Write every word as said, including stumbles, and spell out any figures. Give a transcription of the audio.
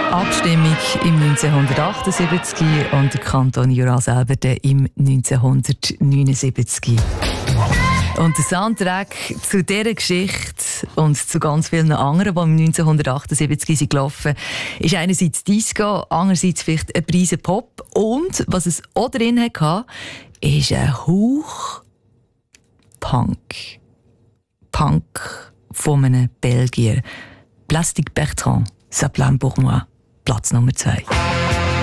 Abstimmung im neunzehnhundertachtundsiebzig und der Kanton Jura selber im neunzehnhundertneunundsiebzig. Und der Soundtrack zu dieser Geschichte und zu ganz vielen anderen, die im neunzehnhundertachtundsiebzig sind gelaufen, ist einerseits Disco, andererseits vielleicht ein Prise Pop. Und was es auch drin hatte, ist ein Hauch Punk. Punk von einem Belgier. Plastic Bertrand, ça plane pour moi. Platz Nummer zwei.